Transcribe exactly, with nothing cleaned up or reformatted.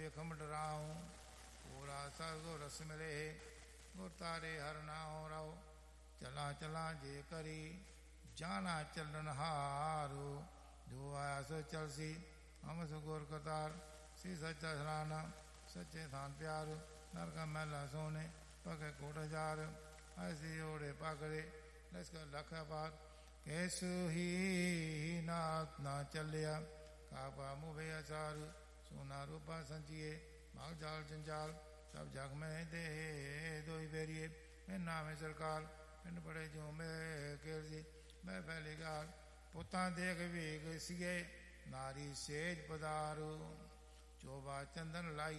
ਵੇਖਮ draw ਪੂਰਾ ਸਰਗੁ ਰਸ ਮਿਲੇ ਗੁਰ ਤਾਰੇ ਹਰ ਨਾਉ ਰਾਉ ਚਲਾ ਚਲਾ ਜੇ ਕਰੀ ਜਾਣਾ ਚੱਲਣ ਹਾਰੂ ਜੋ ਆਇਆ ਸੋ ਚਲਸੀ ਹਮ ਸੋ ਗੁਰ ਕਰਤਾਰ ਸੀ ਸੱਚਾ ਸਰਾਣਾ ਸੱਚੇ ਥਾਨ ਪਿਆਰ ਨਰਕਾ ਮਹਿਲਾ ਸੋਨੇ ਪਗੇ ਕੋਟ ਹਜ਼ਾਰ ਐਸੀ ਓੜੇ ਪਾਗੜੇ ਲਸਕਰ ਲੱਖ ਪਾਰ ਕੈਸ ਹੀ ਨਾਥ ਨਾ ਚੱਲਿਆ ਕਾਪਾ ਮੁਭੇ ਅਚਾਰ ਸੋਨਾ ਰੂਪਾ ਸੰਚੀਏ ਮਾਗ ਜਾਲ ਜੰਜਾਲ ਸਭ ਜਗ ਮੈਂ ਦੇ ਦੋਈ ਬੇਰੀਏ ਮੈਂ ਨਾਮੇ ਸਰਕਾਰ ਪਿੰਡ ਬੜੇ ਜੋ ਮੈਂ ਕੇਰਦੀ ਮੈਂ ਫੈਲੇ ਗਾਲ ਪੁੱਤਾਂ ਦੇਖ ਵੇਗ ਸੀਏ ਨਾਰੀ ਸੇਜ ਪਦਾਰੂ ਚੋਬਾ ਚੰਦਨ ਲਾਈ